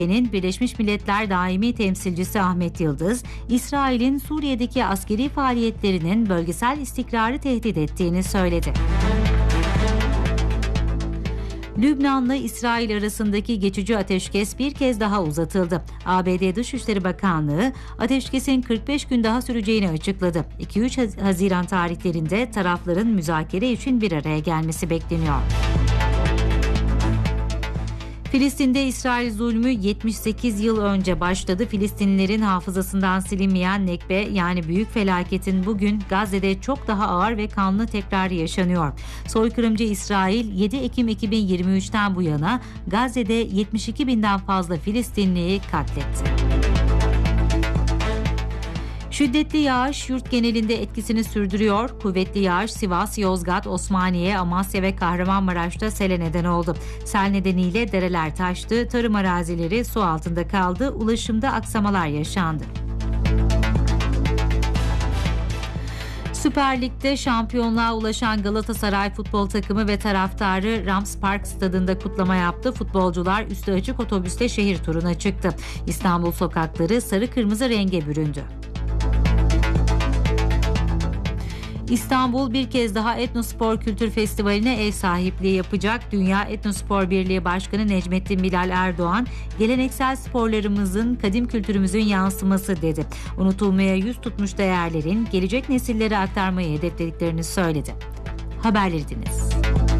Birleşmiş Milletler Daimi Temsilcisi Ahmet Yıldız, İsrail'in Suriye'deki askeri faaliyetlerinin bölgesel istikrarı tehdit ettiğini söyledi. Lübnan'la İsrail arasındaki geçici ateşkes bir kez daha uzatıldı. ABD Dışişleri Bakanlığı ateşkesin 45 gün daha süreceğini açıkladı. 2-3 Haziran tarihlerinde tarafların müzakere için bir araya gelmesi bekleniyor. Filistin'de İsrail zulmü 78 yıl önce başladı. Filistinlilerin hafızasından silinmeyen Nekbe yani büyük felaketin bugün Gazze'de çok daha ağır ve kanlı tekrarı yaşanıyor. Soykırımcı İsrail 7 Ekim 2023'ten bu yana Gazze'de 72 binden fazla Filistinliyi katletti. Şiddetli yağış yurt genelinde etkisini sürdürüyor. Kuvvetli yağış Sivas, Yozgat, Osmaniye, Amasya ve Kahramanmaraş'ta sele neden oldu. Sel nedeniyle dereler taştı, tarım arazileri su altında kaldı, ulaşımda aksamalar yaşandı. Süper Lig'de şampiyonluğa ulaşan Galatasaray futbol takımı ve taraftarı Rams Park stadında kutlama yaptı. Futbolcular üstü açık otobüsle şehir turuna çıktı. İstanbul sokakları sarı kırmızı renge büründü. İstanbul bir kez daha Etnospor Kültür Festivali'ne ev sahipliği yapacak. Dünya Etnospor Birliği Başkanı Necmettin Bilal Erdoğan, geleneksel sporlarımızın, kadim kültürümüzün yansıması dedi. Unutulmaya yüz tutmuş değerlerin gelecek nesillere aktarmayı hedeflediklerini söyledi. Haberleri dinlediniz.